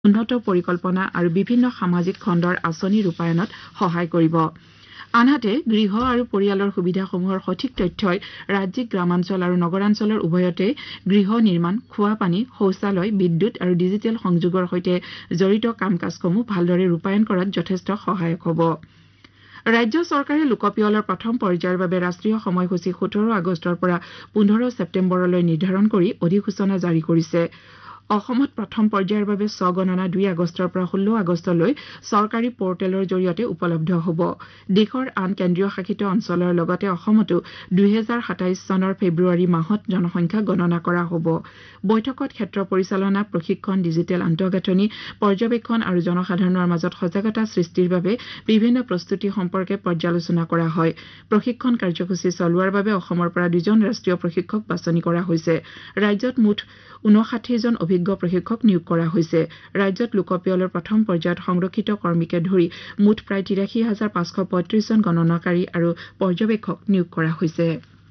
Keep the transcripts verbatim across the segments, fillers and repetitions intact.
উন্নত পৰিকল্পনা আৰু বিভিন্ন সামাজিক খণ্ডৰ আঁচনি ৰূপায়ণত সহায় কৰিব। আনহাতে গৃহ আৰু পৰিয়ালৰ সুবিধাসমূহৰ সঠিক তথ্যই ৰাজ্যিক গ্ৰামাঞ্চল আৰু নগৰাঞ্চলৰ উভয়তে গৃহ নিৰ্মাণ, খোৱা পানী, শৌচালয়, বিদ্যুৎ আৰু ডিজিটেল সংযোগৰ সৈতে জড়িত কাম কাজসমূহ ভালদৰে ৰূপায়ণ কৰাত যথেষ্ট সহায়ক হ'ব। ৰাজ্য চৰকাৰে লোকপিয়লৰ প্ৰথম পৰ্যায়ৰ বাবে ৰাষ্ট্ৰীয় সময়সূচী সোতৰ আগষ্টৰ পৰা পোন্ধৰ ছেপ্টেম্বৰলৈ নিৰ্ধাৰণ কৰি অধিসূচনা জাৰি কৰিছে। অসমত প্ৰথম পৰ্যায়ৰ বাবে স্বগণনা দুই আগষ্টৰ পৰা ষোল্ল আগষ্টলৈ চৰকাৰী পৰ্টেলৰ জৰিয়তে উপলব্ধ হ'ব। দেশৰ আন কেন্দ্ৰীয় শাসিত অঞ্চলৰ লগতে অসমতো দুহেজাৰ সাতাইশ চনৰ ফেব্ৰুৱাৰী মাহত জনসংখ্যা গণনা কৰা হ'ব। বৈঠকত ক্ষেত্ৰ পৰিচালনা, প্ৰশিক্ষণ, ডিজিটেল আন্তঃগাঁথনি, পৰ্যবেক্ষণ আৰু জনসাধাৰণৰ মাজত সজাগতা সৃষ্টিৰ বাবে বিভিন্ন প্ৰস্তুতি সম্পৰ্কে পৰ্যালোচনা কৰা হয়। প্ৰশিক্ষণ কাৰ্যসূচী চলোৱাৰ বাবে অসমৰ পৰা দুজন ৰাষ্ট্ৰীয় প্ৰশিক্ষক বাছনি কৰা হৈছে। ৰাজ্যত মুঠ ঊনষাঠি জন অভিজ্ঞ প্ৰশিক্ষক নিয়োগ কৰা হৈছে। ৰাজ্যত লোকপিয়লৰ প্ৰথম পৰ্যায়ত সংৰক্ষিত কৰ্মীকে ধৰি মুঠ প্ৰায় তিৰাশী হাজাৰ পাঁচশ পঁয়ত্ৰিশ জন গণনাকাৰী আৰু পৰ্যবেক্ষক নিয়োগ কৰা হৈছে।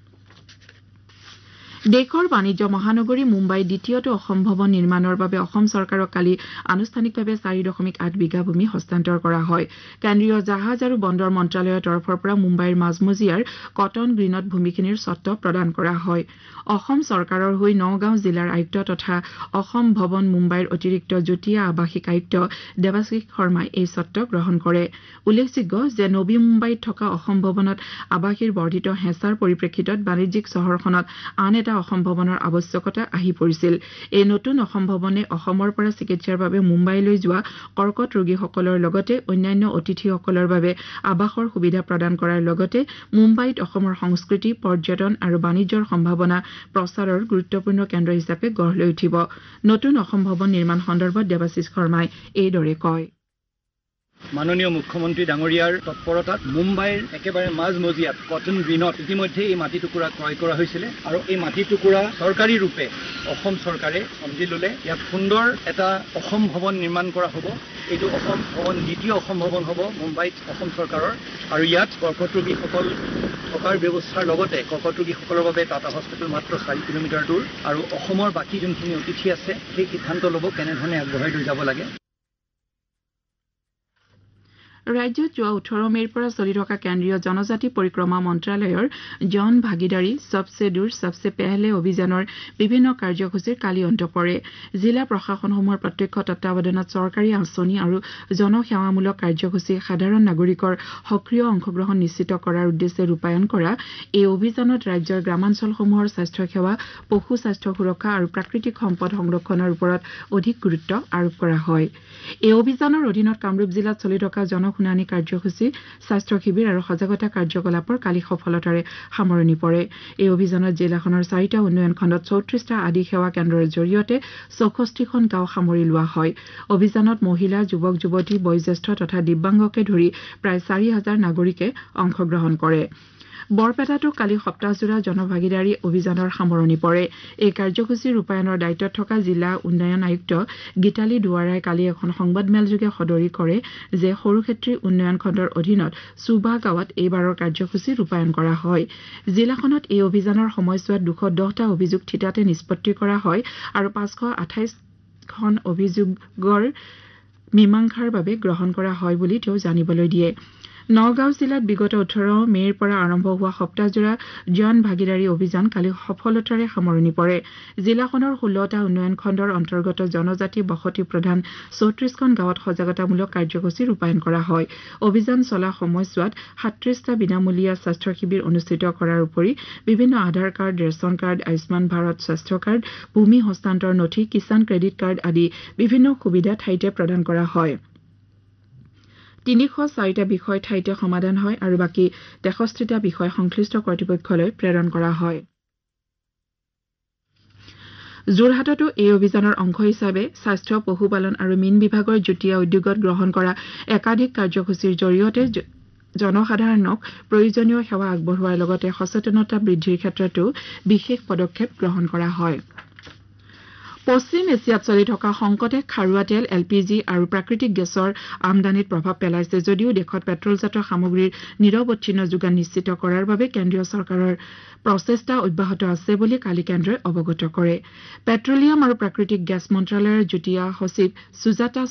দেশৰ বাণিজ্য মহানগৰী মুম্বাইত দ্বিতীয়টো অসম ভৱন নিৰ্মাণৰ বাবে অসম চৰকাৰক কালি আনুষ্ঠানিকভাৱে চাৰি দশমিক আঠ বিঘা ভূমি হস্তান্তৰ কৰা হয়। কেন্দ্ৰীয় জাহাজ আৰু বন্দৰ মন্ত্ৰালয়ৰ তৰফৰ পৰা মুম্বাইৰ মাজমজিয়াৰ কটন গ্ৰীণত ভূমিখিনিৰ স্বত্ব প্ৰদান কৰা হয়। অসম চৰকাৰৰ হৈ নগাঁও জিলাৰ আয়ুক্ত তথা অসম ভৱন মুম্বাইৰ অতিৰিক্ত যুটীয়া আৱাসিক আয়ুক্ত দেৱাশিষ শৰ্মাই এই স্বত্ব গ্ৰহণ কৰে। উল্লেখযোগ্য যে নবী মুম্বাইত থকা অসম ভৱনত আৱাসীৰ বৰ্ধিত হেঁচাৰ পৰিপ্ৰেক্ষিতত বাণিজ্যিক চহৰখনত আন এটা অসম ভৱনৰ আৱশ্যকতা আহি পৰিছিল। এই নতুন অসম ভৱনে অসমৰ পৰা চিকিৎসাৰ বাবে মুম্বাইলৈ যোৱা কৰ্কট ৰোগীসকলৰ লগতে অন্যান্য অতিথিসকলৰ বাবে আৱাসৰ সুবিধা প্ৰদান কৰাৰ লগতে মুম্বাইত অসমৰ সংস্কৃতি, পৰ্যটন আৰু বাণিজ্যৰ সম্ভাৱনা প্ৰচাৰৰ গুৰুত্বপূৰ্ণ কেন্দ্ৰ হিচাপে গঢ় লৈ উঠিব। নতুন অসম ভৱন নিৰ্মাণ সন্দৰ্ভত দেৱাশিষ শৰ্মাই এইদৰে কয়। মাননীয় মুখ্যমন্ত্ৰী ডাঙৰীয়াৰ তৎপৰতাত মুম্বাইৰ একেবাৰে মাজমজিয়াত কটন গ্ৰীণত ইতিমধ্যে এই মাটি টুকুৰা ক্ৰয় কৰা হৈছিলে আৰু এই মাটি টুকুৰা চৰকাৰী ৰূপে অসম চৰকাৰে সমজি ল'লে। ইয়াত সুন্দৰ এটা অসম ভৱন নিৰ্মাণ কৰা হ'ব। এইটো অসম ভৱন দ্বিতীয় অসম ভৱন হ'ব মুম্বাইত অসম চৰকাৰৰ। আৰু ইয়াত কৰ্কট ৰোগীসকল থকাৰ ব্যৱস্থাৰ লগতে কৰ্কট ৰোগীসকলৰ বাবে টাটা হস্পিটেল মাত্ৰ চাৰি কিলোমিটাৰ দূৰ আৰু অসমৰ বাকী যোনখিনি অতিথি আছে সেই সিদ্ধান্ত ল'ব কেনেধৰণে আগবঢ়াই লৈ যাব লাগে। ৰাজ্যত যোৱা ওঠৰ মে'ৰ পৰা চলি থকা কেন্দ্ৰীয় জনজাতি পৰিক্ৰমা মন্ত্ৰালয়ৰ জন ভাগিদাৰী সবচে দূৰ সবচে পেহলে অভিযানৰ বিভিন্ন কাৰ্যসূচীৰ কালি অন্ত পৰে। জিলা প্ৰশাসনসমূহৰ প্ৰত্যক্ষ তত্বাৱধানত চৰকাৰী আঁচনি আৰু জনসেৱামূলক কাৰ্যসূচী সাধাৰণ নাগৰিকৰ সক্ৰিয় অংশগ্ৰহণ নিশ্চিত কৰাৰ উদ্দেশ্যে ৰূপায়ণ কৰা এই অভিযানত ৰাজ্যৰ গ্ৰামাঞ্চলসমূহৰ স্বাস্থ্যসেৱা, পশু স্বাস্থ্য সুৰক্ষা আৰু প্ৰাকৃতিক সম্পদ সংৰক্ষণৰ ওপৰত অধিক গুৰুত্ব আৰোপ কৰা হয়। এই অভিযানৰ অধীনত কামৰূপ জিলাত চলি থকা জন শুনানি কাৰ্যসূচী, স্বাস্থ্য শিবিৰ আৰু সজাগতা কাৰ্যকলাপৰ কালি সফলতাৰে সামৰণি পৰে। এই অভিযানত জিলাখনৰ চাৰিটা উন্নয়ন খণ্ডত চৌত্ৰিশটা আদি সেৱা কেন্দ্ৰৰ জৰিয়তে চৌষষ্ঠিখন গাঁও সামৰি লোৱা হয়। অভিযানত মহিলা, যুৱক যুৱতী, বয়োজ্যেষ্ঠ তথা দিব্যাংগকে ধৰি প্ৰায় চাৰি হাজাৰ নাগৰিকে অংশগ্ৰহণ কৰে। বৰপেটাতো কালি সপ্তাহজোৰা জনভাগিদাৰী অভিযানৰ সামৰণি পৰে। এই কাৰ্যসূচী ৰূপায়ণৰ দায়িত্বত থকা জিলা উন্নয়ন আয়ুক্ত গীতালী দুৱাৰাই কালি এখন সংবাদমেলযোগে সদৰি কৰে যে সৰুক্ষেত্ৰী উন্নয়ন খণ্ডৰ অধীনত চুবা গাঁৱত এইবাৰৰ কাৰ্যসূচী ৰূপায়ণ কৰা হয়। জিলাখনত এই অভিযানৰ সময়ছোৱাত দুশ দহটা অভিযোগ থিতাতে নিষ্পত্তি কৰা হয় আৰু পাঁচশ আঠাইশখন অভিযোগৰ মীমাংসাৰ বাবে গ্ৰহণ কৰা হয় বুলি তেওঁ জানিবলৈ দিয়ে। নগাঁও জিলাত বিগত ওঠৰ মে'ৰ পৰা আৰম্ভ হোৱা সপ্তাহজোৰা জন ভাগিদাৰী অভিযান কালি সফলতাৰে সামৰণি পৰে। জিলাখনৰ ষোল্লটা উন্নয়ন খণ্ডৰ অন্তৰ্গত জনজাতি বসতি প্ৰধান চৌত্ৰিশখন গাঁৱত সজাগতামূলক কাৰ্যসূচী ৰূপায়ণ কৰা হয়। অভিযান চলা সময়ছোৱাত সাতত্ৰিশটা বিনামূলীয়া স্বাস্থ্য শিবিৰ অনুষ্ঠিত কৰাৰ উপৰি বিভিন্ন আধাৰ card, ration card, Ayushman Bharat স্বাস্থ্য কাৰ্ড, ভূমি হস্তান্তৰ নথি, কিষাণ ক্ৰেডিট কাৰ্ড আদি বিভিন্ন সুবিধা ঠাইতে প্ৰদান কৰা হয়। তিনিশ চাৰিটা বিষয় ঠাইতে সমাধান হয় আৰু বাকী তেষষ্ঠিটা বিষয় সংশ্লিষ্ট কৰ্তৃপক্ষলৈ প্ৰেৰণ কৰা হয়। যোৰহাটতো এই অভিযানৰ অংশ হিচাপে স্বাস্থ্য, পশুপালন আৰু মীন বিভাগৰ যুটীয়া উদ্যোগত গ্ৰহণ কৰা একাধিক কাৰ্যসূচীৰ জৰিয়তে জনসাধাৰণক প্ৰয়োজনীয় সেৱা আগবঢ়োৱাৰ লগতে সচেতনতা বৃদ্ধিৰ ক্ষেত্ৰতো বিশেষ পদক্ষেপ গ্ৰহণ কৰা হয়। পশ্চিম এছিয়াত চলি থকা সংকটে খাৰুৱা তেল এল পি জি আৰু প্ৰাকৃতিক গেছৰ আমদানিত প্ৰভাৱ পেলাইছে যদিও দেশত পেট্ৰলজাত সামগ্ৰীৰ নিৰৱচ্ছিন্ন যোগান নিশ্চিত কৰাৰ বাবে কেন্দ্ৰীয় চৰকাৰৰ প্ৰচেষ্টা অব্যাহত আছে বুলি কালি কেন্দ্ৰই অৱগত কৰে পেট্ৰলিয়াম আৰু প্ৰাকৃতিক গেছ মন্ত্ৰালয়ৰ যুটীয়া সচিব সুজাতা